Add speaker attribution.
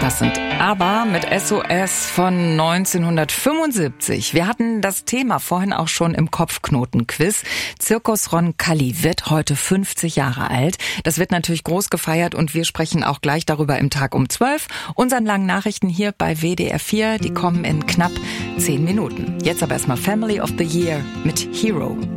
Speaker 1: passend. Aber mit SOS von 1975. Wir hatten das Thema vorhin auch schon im Kopfknoten-Quiz. Circus Roncalli wird heute 50 Jahre alt. Das wird natürlich groß gefeiert und wir sprechen auch gleich darüber im Tag um 12. Unseren langen Nachrichten hier bei WDR 4, die kommen in knapp 10 Minuten. Jetzt aber erstmal Family of the Year mit Hero.